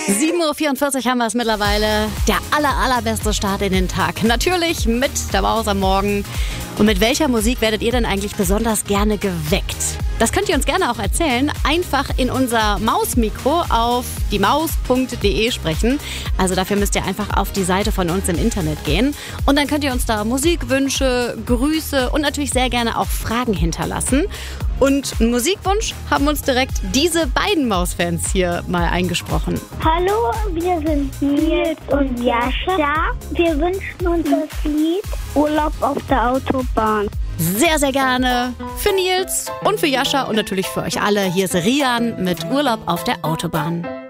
7:44 Uhr haben wir es mittlerweile. Der allerbeste Start in den Tag. Natürlich mit der Maus am Morgen. Und mit welcher Musik werdet ihr denn eigentlich besonders gerne geweckt? Das könnt ihr uns gerne auch erzählen. Einfach in unser Mausmikro auf diemaus.de sprechen. Also dafür müsst ihr einfach auf die Seite von uns im Internet gehen. Und dann könnt ihr uns da Musikwünsche, Grüße und natürlich sehr gerne auch Fragen hinterlassen. Und einen Musikwunsch haben uns direkt diese beiden Mausfans hier mal eingesprochen. Hallo, wir sind Nils und Jascha. Wir wünschen uns das Lied Urlaub auf der Autobahn. Sehr, sehr gerne für Nils und für Jascha und natürlich für euch alle. Hier ist Rian mit Urlaub auf der Autobahn.